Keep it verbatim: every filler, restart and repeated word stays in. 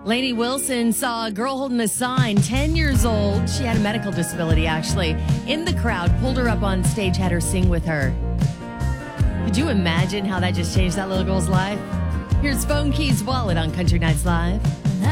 Lainey Wilson saw a girl holding a sign, ten years old. She had a medical disability, actually. In the crowd, pulled her up on stage, had her sing with her. Could you imagine how that just changed that little girl's life? Here's Phone Keys Wallet on Country Nights Live.